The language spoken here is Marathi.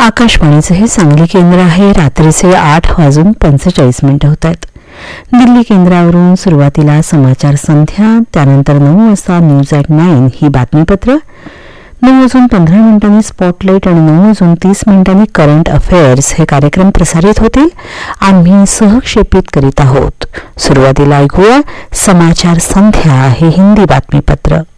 आकाशवाणीचे हे सांगली केंद्र आहे. रात्रीचे 8:45 होत आहेत. दिल्ली केंद्रावरून सुरुवातीला समाचार संध्या, त्यानंतर 9 वाजता न्यूज ॲट 9 ही बातमीपत्र, 9:15 स्पॉटलाईट आणि 9:30 करंट अफेअर्स हे कार्यक्रम प्रसारित होतील. आम्ही सहक्षेपित करीत आहोत. सुरुवातीला ऐकूया समाचार संध्या हे हिंदी बातमीपत्र.